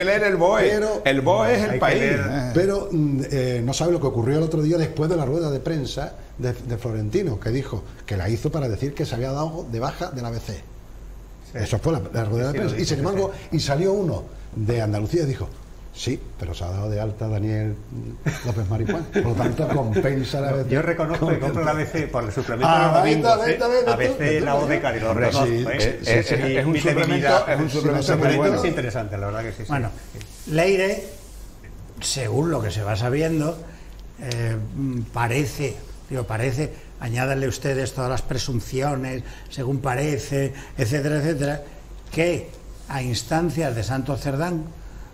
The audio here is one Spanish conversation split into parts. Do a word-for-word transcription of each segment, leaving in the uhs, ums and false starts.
leer el B O E, pero, el B O E es el país. Pero eh, no sabe lo que ocurrió el otro día después de la rueda de prensa de, de Florentino, que dijo que la hizo para decir que se había dado de baja de la A B C. Sí. Eso fue la, la rueda de prensa. Y sin embargo, y salió uno de Andalucía y dijo: sí, pero se ha dado de alta Daniel López Marijuán, por lo tanto compensa la A B C. Yo reconozco que compro la A B C por el suplemento ah, de los domingos, venta, ¿eh? venta, A B C, la O de Cari, lo reconozco. Sí, ¿eh? sí, es, sí, es, es un suplemento, es un suplemento muy bueno. Es interesante, la verdad que sí. sí. Bueno, Leire, según lo que se va sabiendo, eh, parece, digo, parece, añádanle ustedes todas las presunciones, según parece, etcétera, etcétera, que a instancias de Santos Cerdán,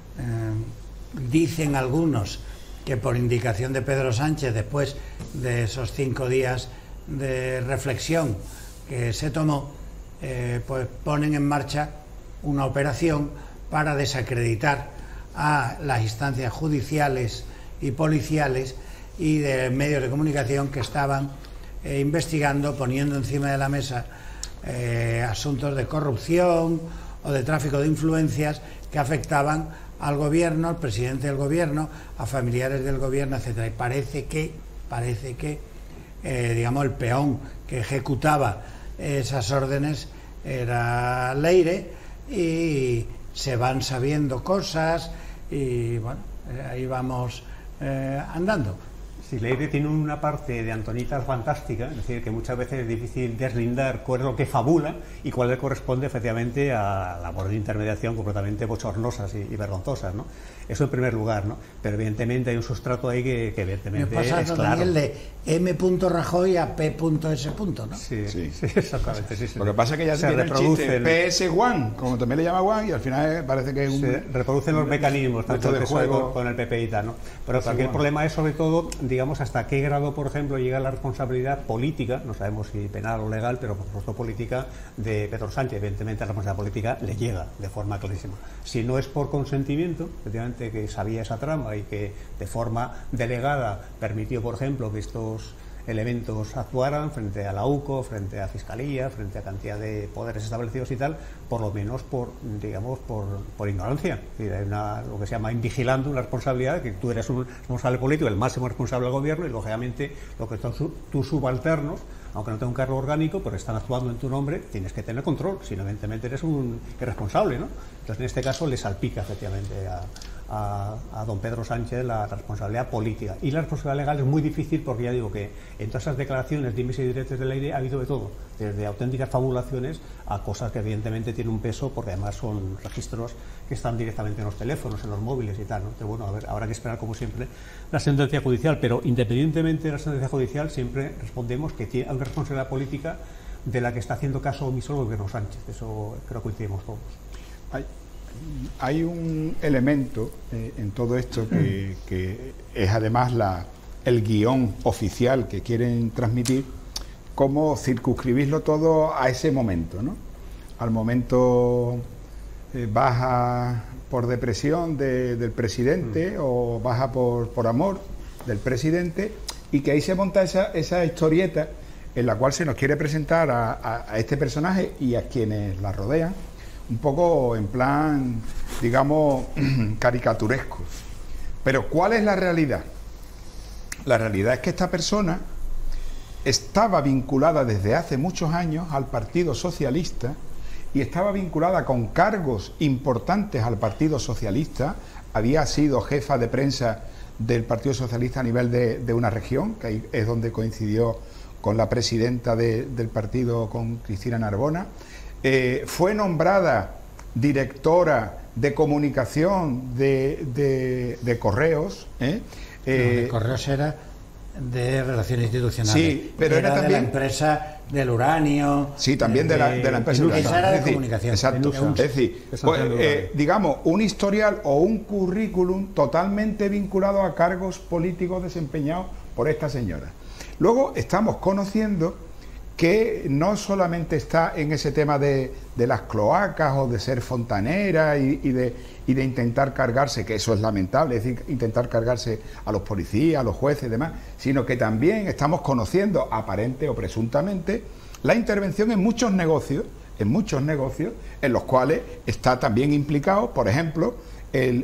eh, dicen algunos que por indicación de Pedro Sánchez, después de esos cinco días de reflexión que se tomó, eh, pues ponen en marcha una operación para desacreditar a las instancias judiciales y policiales y de medios de comunicación que estaban eh, investigando, poniendo encima de la mesa eh, asuntos de corrupción o de tráfico de influencias que afectaban al gobierno, al presidente del gobierno, a familiares del gobierno, etcétera. Y parece que, parece que, eh, digamos, el peón que ejecutaba esas órdenes era Leire, y se van sabiendo cosas y bueno, ahí vamos eh, andando. Sí, Leire tiene una parte de Antonieta fantástica, es decir, que muchas veces es difícil deslindar cuál es lo que fabula y cuál le corresponde efectivamente a labores de intermediación completamente bochornosas y, y vergonzosas, ¿no? Eso en primer lugar, ¿no? Pero evidentemente hay un sustrato ahí que, que evidentemente Me pasa, es claro. Daniel, de M. Rajoy a P. S. ¿no? Sí, sí. sí, exactamente. Sí, sí. Lo que pasa es que ya se, se reproducen el P S uno, como también le llama One, y al final parece que es un... Se reproducen los mecanismos, tanto de juego con el P P y tal, ¿no? Pero aquí el problema es sobre todo, digamos, hasta qué grado, por ejemplo, llega la responsabilidad política, no sabemos si penal o legal, pero por supuesto política, de Pedro Sánchez. Evidentemente la responsabilidad política le llega de forma clarísima. Si no es por consentimiento, efectivamente, que sabía esa trama y que de forma delegada permitió, por ejemplo, que estos elementos actuaran frente a la U C O, frente a Fiscalía, frente a cantidad de poderes establecidos y tal, por lo menos por, digamos, por, por ignorancia. Es decir, hay una, lo que se llama invigilando una responsabilidad, que tú eres un responsable político, el máximo responsable del gobierno, y lógicamente lo que son tus subalternos, aunque no tenga un cargo orgánico, pero están actuando en tu nombre, tienes que tener control, si no, evidentemente eres un irresponsable, ¿no? Entonces, en este caso, le salpica efectivamente a, a, a don Pedro Sánchez la responsabilidad política. Y la responsabilidad legal es muy difícil porque ya digo que en todas esas declaraciones, dimes y diretes de Leire, ha habido de todo, desde auténticas fabulaciones a cosas que evidentemente tienen un peso, porque además son registros que están directamente en los teléfonos, en los móviles y tal, ¿no? Pero bueno, a ver, habrá que esperar, como siempre, la sentencia judicial, pero independientemente de la sentencia judicial, siempre respondemos que tiene una responsabilidad política de la que está haciendo caso omiso el gobierno Sánchez. Eso creo que coincidimos todos. Hay, hay un elemento eh, en todo esto que, que es además la, el guión oficial que quieren transmitir, cómo circunscribirlo todo a ese momento, ¿no? Al momento eh, baja por depresión de, del presidente mm. o baja por, por amor del presidente, y que ahí se monta esa, esa historieta en la cual se nos quiere presentar a, a, a este personaje y a quienes la rodean, un poco en plan, digamos, caricaturesco. Pero ¿cuál es la realidad? La realidad es que esta persona estaba vinculada desde hace muchos años al Partido Socialista y estaba vinculada con cargos importantes al Partido Socialista. Había sido jefa de prensa del Partido Socialista a nivel de, de una región, que ahí es donde coincidió con la presidenta de, del partido, con Cristina Narbona. Eh, fue nombrada directora de comunicación de, de, de Correos. ¿eh? Eh, no, de Correos era de Relaciones Institucionales. Sí, pero era, era también de la empresa del uranio. Sí, también de, de, la, de la empresa del uranio. Esa era de es decir, comunicación. Exacto. Es decir, pues, eh, digamos, un historial o un currículum totalmente vinculado a cargos políticos desempeñados por esta señora. Luego estamos conociendo que no solamente está en ese tema de, de las cloacas o de ser fontanera y, y, de, y de intentar cargarse, que eso es lamentable, es decir, intentar cargarse a los policías, a los jueces y demás, sino que también estamos conociendo, aparente o presuntamente, la intervención en muchos negocios, en muchos negocios, en los cuales está también implicado, por ejemplo, el,